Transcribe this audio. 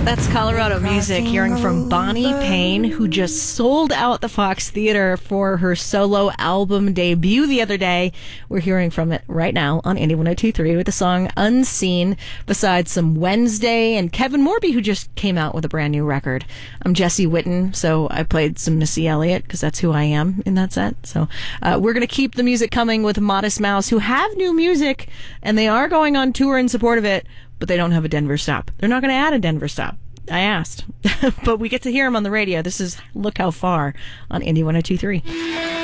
That's Colorado Music, hearing from Bonnie Payne, who just sold out the Fox Theater for her solo album debut the other day. We're hearing from it right now on Indie 102.3 with the song Unseen, besides some Wednesday and Kevin Morby, who just came out with a brand new record. I'm Jesse Witten, so I played some Missy Elliott because that's who I am in that set. So we're going to keep the music coming with Modest Mouse, who have new music, and they are going on tour in support of it, but they don't have a Denver stop. They're not going to add a Denver stop. I asked. But we get to hear them on the radio. This is Look How Far on Indie 102.3.